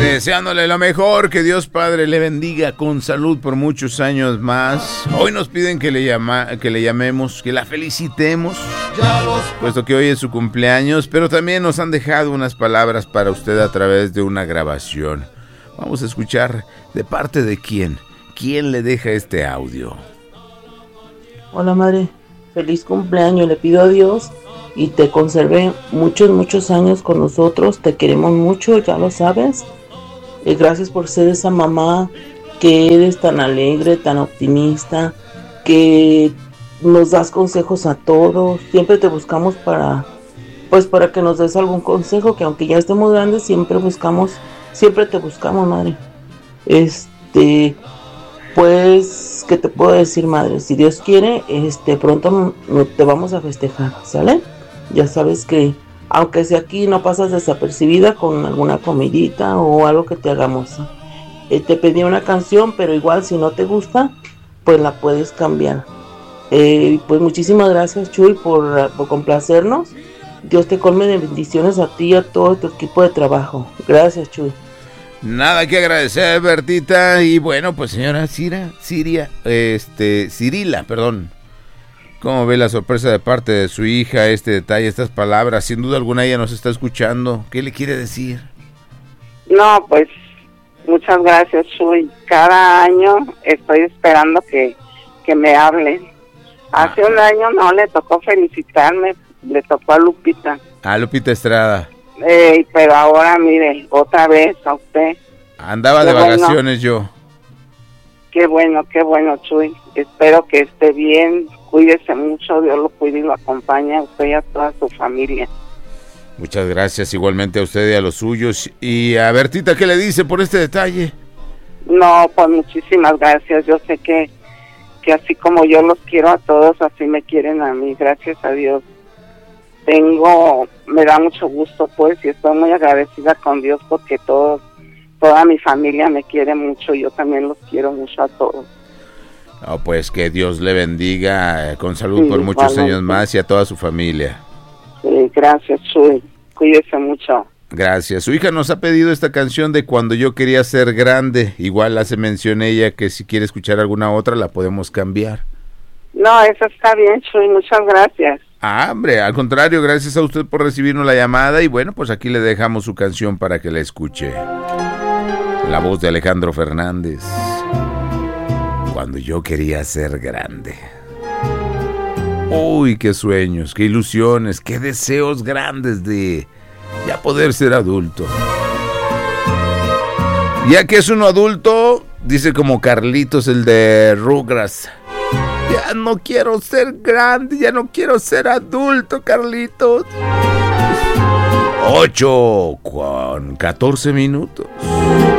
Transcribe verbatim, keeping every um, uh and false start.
deseándole lo mejor, que Dios Padre le bendiga con salud por muchos años más. Hoy nos piden que le, llama, que le llamemos, que la felicitemos, puesto que hoy es su cumpleaños, pero también nos han dejado unas palabras para usted a través de una grabación. Vamos a escuchar de parte de quién, quién le deja este audio. Hola madre, feliz cumpleaños, le pido a Dios y te conserve muchos, muchos años con nosotros. Te queremos mucho, ya lo sabes. Y gracias por ser esa mamá que eres, tan alegre, tan optimista, que nos das consejos a todos. Siempre te buscamos para, pues para que nos des algún consejo, que aunque ya estemos grandes, siempre buscamos, siempre te buscamos, madre. Este, pues, ¿qué te puedo decir, madre? Si Dios quiere, este, pronto te vamos a festejar, ¿sale? Ya sabes que, aunque sea aquí, no pasas desapercibida con alguna comidita o algo que te hagamos. Eh, te pedí una canción, pero igual si no te gusta, pues la puedes cambiar. Eh, pues muchísimas gracias, Chuy, por, por complacernos. Dios te colme de bendiciones a ti y a todo tu equipo de trabajo. Gracias, Chuy. Nada que agradecer, Bertita. Y bueno, pues señora Cira, Siria, este, Cirila, perdón. ¿Cómo ve la sorpresa de parte de su hija, este detalle, estas palabras? Sin duda alguna ella nos está escuchando. ¿Qué le quiere decir? No, pues muchas gracias, Chuy. Cada año estoy esperando que, que me hable. Hace ah. un año no le tocó felicitarme, le tocó a Lupita. A Lupita Estrada. Eh, pero ahora, mire, otra vez a usted. Andaba qué de bueno. vacaciones yo. Qué bueno, qué bueno, Chuy. Espero que esté bien. Cuídese mucho, Dios lo cuide y lo acompañe a usted y a toda su familia. Muchas gracias, igualmente a usted y a los suyos. Y a Bertita, ¿qué le dice por este detalle? No, pues muchísimas gracias. Yo sé que, que así como yo los quiero a todos, así me quieren a mí, gracias a Dios. Tengo, me da mucho gusto, pues, y estoy muy agradecida con Dios porque todos, toda mi familia me quiere mucho y yo también los quiero mucho a todos. Oh, pues que Dios le bendiga eh, con salud sí, por muchos igualmente. años más y a toda su familia. Sí, gracias, Chuy. Cuídese mucho. Gracias. Su hija nos ha pedido esta canción de Cuando yo quería ser grande. Igual hace mención ella que si quiere escuchar alguna otra la podemos cambiar. No, eso está bien, Chuy. Muchas gracias. Ah, hombre, al contrario, gracias a usted por recibirnos la llamada y bueno, pues aquí le dejamos su canción para que la escuche. La voz de Alejandro Fernández. Cuando yo quería ser grande. Uy, qué sueños, qué ilusiones, qué deseos grandes de ya poder ser adulto. Ya que es uno adulto, dice como Carlitos el de Rugrats. Ya no quiero ser grande, ya no quiero ser adulto, Carlitos. Ocho con catorce minutos.